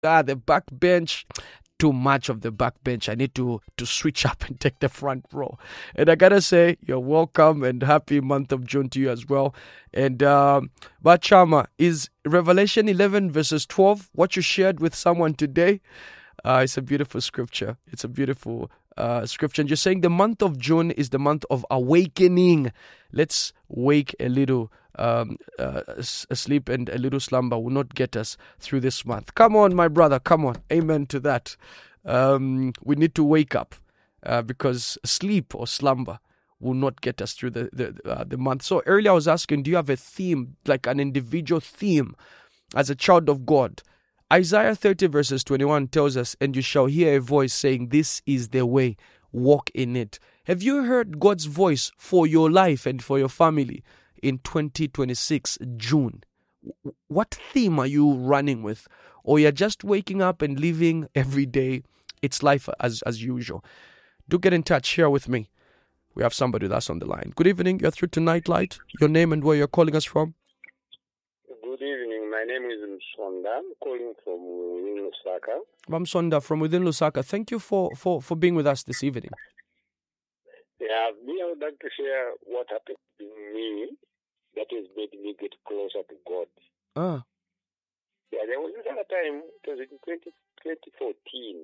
The back bench. Too much of the back bench. I need to switch up and take the front row. And I gotta say, you're welcome and happy month of June to you as well. And Bachama, is Revelation 11 verses 12 what you shared with someone today? It's a beautiful scripture. It's a beautiful scripture. And you're saying the month of June is the month of awakening. Let's wake a little sleep, and a little slumber will not get us through this month. Come on, my brother. Come on. Amen to that. We need to wake up because sleep or slumber will not get us through the month. So earlier I was asking, do you have a theme, like an individual theme as a child of God? Isaiah 30 verses 21 tells us, and you shall hear a voice saying, this is the way, walk in it. Have you heard God's voice for your life and for your family in 2026 June? What theme are you running with? Or you're just waking up and living every day? It's life as usual. Do get in touch, share with me. We have somebody that's on the line. Good evening, you're through to Nightlight. Your name and where you're calling us from? Good evening. My name is Msonda. I'm calling from within Lusaka. Msonda from within Lusaka. Thank you for being with us this evening. Yeah, I would like to share what happened to me that has made me get closer to God. Yeah, there was another time, it was in 2014.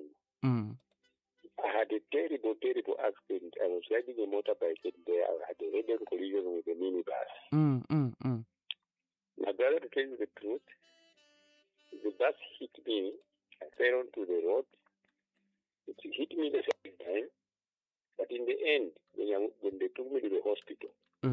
I had a terrible accident. I was riding a motorbike and there I had a head-on collision with a minibus. My brother, to tell you the truth, the bus hit me. I fell onto the road. It hit me the second time. But in the end, when they took me to the hospital,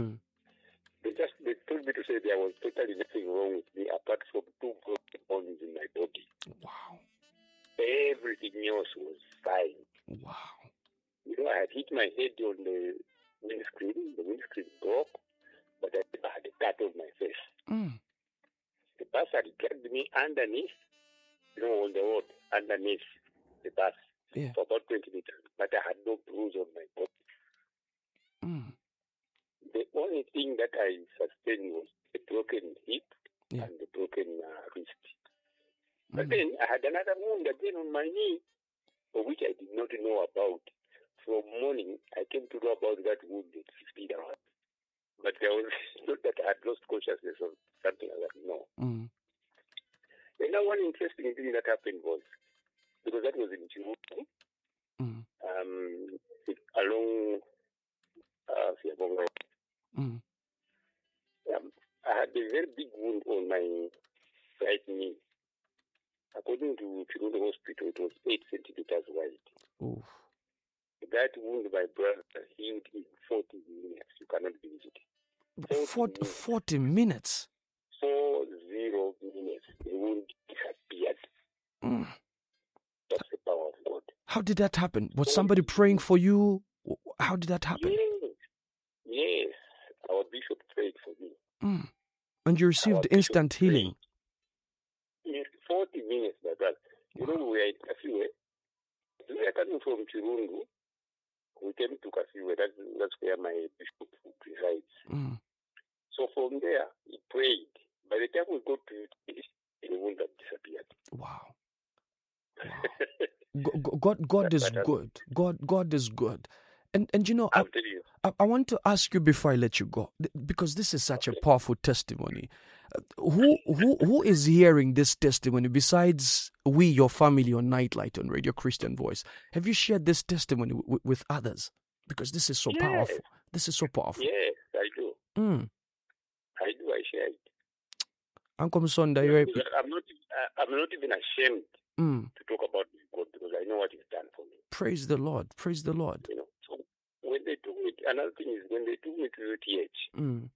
they told me to say there was totally nothing wrong with me apart from 2 broken bones in my body. Wow. Everything else was fine. Wow. I had hit my head on the windscreen. The windscreen broke, but I had a cut on my face. The bus had dragged me underneath, on the road, underneath the bus for about 20 meters. But I had no bruise on my body. The only thing that I sustained was a broken hip and a broken wrist. But then I had another wound again on my knee, for which I did not know about. From morning, I came to know about that wound at 15 hours. But there was not that I had lost consciousness or something like that, no. And now one interesting thing that happened was, because that was in Chimuku, along Siabonga. I had a very big wound on my right knee. According to Chimuku Hospital, it was 8 centimeters wide. Oof. That wound, my brother, healed in 40 minutes. You cannot believe it. 40 minutes? 40 minutes. The wound disappeared. That's the power of God. How did that happen? Was somebody praying for you? How did that happen? Yes. Our bishop prayed for me. And you received instant healing? In 40 minutes, my brother. We were at Kasiwe. We were coming from Chirungu. We came to Kasiwe. That's where my bishop resides. So from there, he prayed. By the time we got to it, the wound had disappeared. Wow. God is good. God is good. And I want to ask you before I let you go, because this is such a powerful testimony. Who is hearing this testimony besides we, your family, on Nightlight on Radio Christian Voice? Have you shared this testimony with others? Because this is so powerful. This is so powerful. Yes, I do. I do. I share it. Uncle Msonda, I'm not even ashamed to talk about God because I know what He's done for me. Praise the Lord. Praise the Lord. So when they took me, another thing is when they took me to UTH,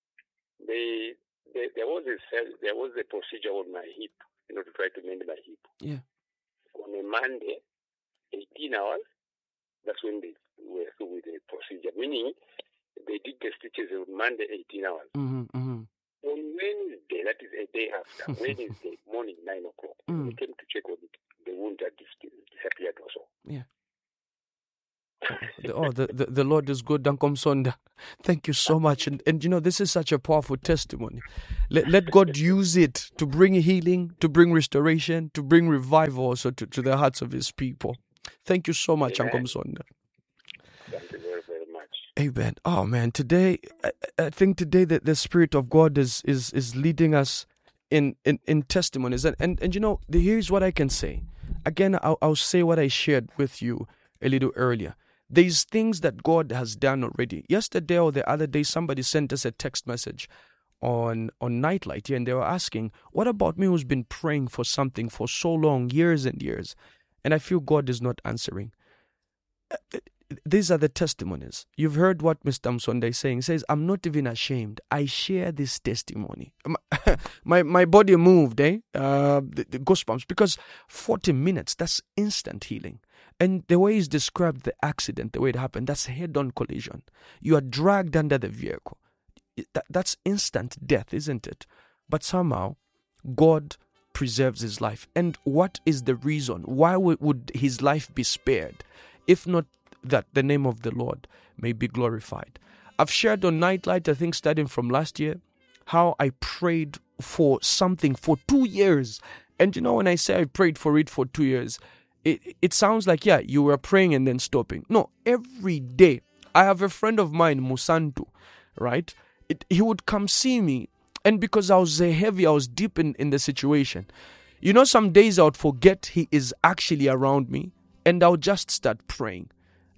there was a procedure on my hip, to try to mend my hip. Yeah. On a Monday, 18 hours, that's when they were through with the procedure. Meaning, they did the stitches on Monday, 18 hours. On Wednesday, that is a day after, Wednesday morning, 9 o'clock, they came to check on it. The wound had disappeared also. Yeah. The Lord is good. Sonda. Thank you so much. And this is such a powerful testimony. Let God use it to bring healing, to bring restoration, to bring revival also to the hearts of his people. Thank you so much, Uncle Sonda. Thank you very, very much. Amen. Oh man, today I think today that the Spirit of God is leading us in testimonies. And here's what I can say. Again, I'll say what I shared with you a little earlier. There's things that God has done already. Yesterday or the other day, somebody sent us a text message on Nightlight here, and they were asking, what about me who's been praying for something for so long, years and years, and I feel God is not answering? These are the testimonies. You've heard what Mr. Msonda is saying. He says, I'm not even ashamed. I share this testimony. My body moved, the goosebumps, because 40 minutes, that's instant healing. And the way he's described the accident, the way it happened, that's a head-on collision. You are dragged under the vehicle. That's instant death, isn't it? But somehow, God preserves his life. And what is the reason? Why would his life be spared, if not that the name of the Lord may be glorified? I've shared on Nightlight, I think starting from last year, how I prayed for something for 2 years. And when I say I prayed for it for 2 years, it sounds like, yeah, you were praying and then stopping. No, every day. I have a friend of mine, Musantu, right? He would come see me, and because I was heavy, I was deep in the situation. Some days I would forget he is actually around me, and I would just start praying.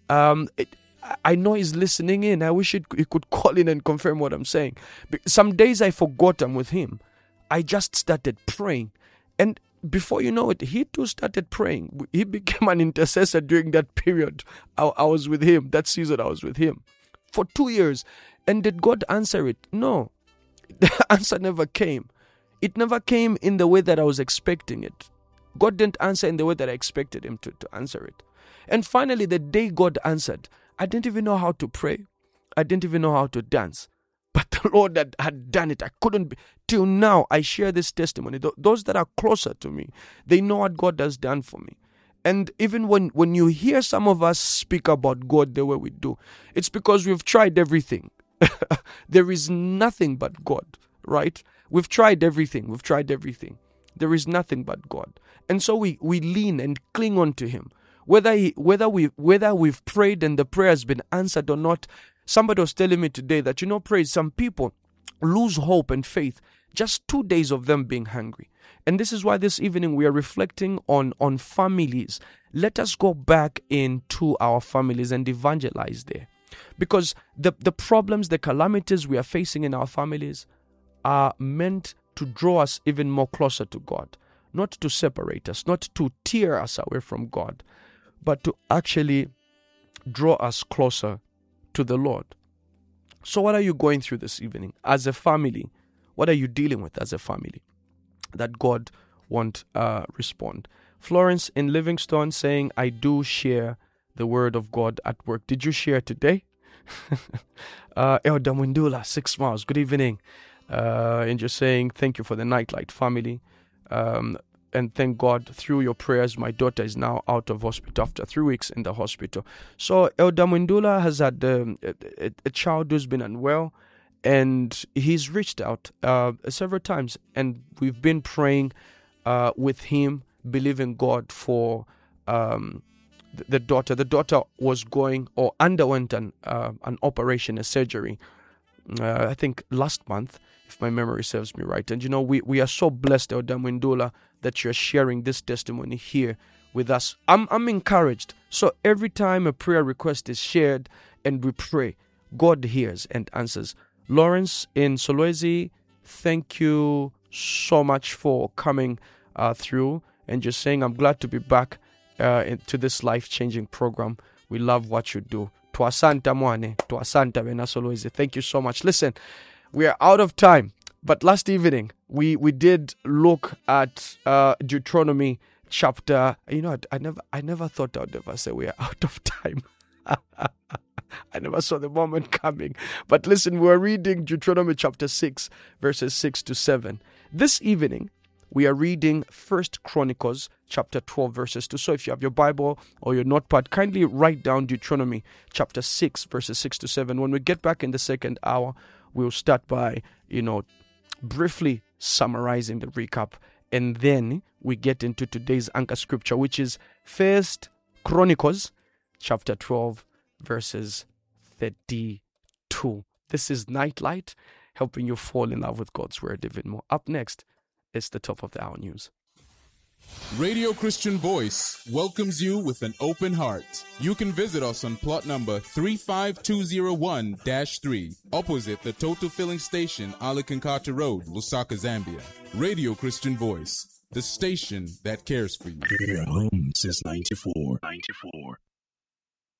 I know he's listening in. I wish he could call in and confirm what I'm saying. Some days I forgot I'm with him. I just started praying. And before you know it, he too started praying. He became an intercessor during that period. I was with him. That season I was with him for 2 years. And did God answer it? No. The answer never came. It never came in the way that I was expecting it. God didn't answer in the way that I expected him to answer it. And finally, the day God answered, I didn't even know how to pray. I didn't even know how to dance. But the Lord had done it. I couldn't be. Till now, I share this testimony. Those that are closer to me, they know what God has done for me. And even when you hear some of us speak about God the way we do, it's because we've tried everything. There is nothing but God, right? We've tried everything. There is nothing but God. And so we lean and cling on to him. Whether we've prayed and the prayer has been answered or not. Somebody was telling me today that, praise, some people lose hope and faith just 2 days of them being hungry. And this is why this evening we are reflecting on families. Let us go back into our families and evangelize there. Because the problems, the calamities we are facing in our families are meant to draw us even more closer to God. Not to separate us, not to tear us away from God, but to actually draw us closer to the Lord. So what are you going through this evening as a family? What are you dealing with as a family that God won't respond? Florence in Livingstone saying, I do share the word of God at work. Did you share today? Elda Mwindula, 6 miles. Good evening. And you're saying, thank you for the Nightlight family. And thank God, through your prayers, my daughter is now out of hospital after 3 weeks in the hospital. So Elda Mwindula has had a child who's been unwell, and he's reached out several times, and we've been praying with him, believing God for the daughter. The daughter was underwent an operation, a surgery, I think last month, if my memory serves me right. And we are so blessed, Elda Mwindula, that you're sharing this testimony here with us. I'm encouraged. So every time a prayer request is shared and we pray, God hears and answers. Lawrence in Solwezi, thank you so much for coming through and just saying, I'm glad to be back into this life-changing program. We love what you do. Tuasanta mwane, tuasanta bena Solwezi. Thank you so much. Listen, we are out of time. But last evening, we did look at Deuteronomy chapter. I never thought I'd ever say we are out of time. I never saw the moment coming. But listen, we're reading Deuteronomy chapter 6, verses 6 to 7. This evening, we are reading 1 Chronicles chapter 12, verses 2. So if you have your Bible or your notepad, kindly write down Deuteronomy chapter 6, verses 6 to 7. When we get back in the second hour, we'll start by, briefly summarizing the recap. And then we get into today's anchor scripture, which is 1 Chronicles chapter 12, verses 32. This is Nightlight, helping you fall in love with God's word even more. Up next is the top of the hour news. Radio Christian Voice welcomes you with an open heart. You can visit us on plot number 35201-3, opposite the Total Filling Station, Alakankata Road, Lusaka, Zambia. Radio Christian Voice, the station that cares for you. Here home since 94.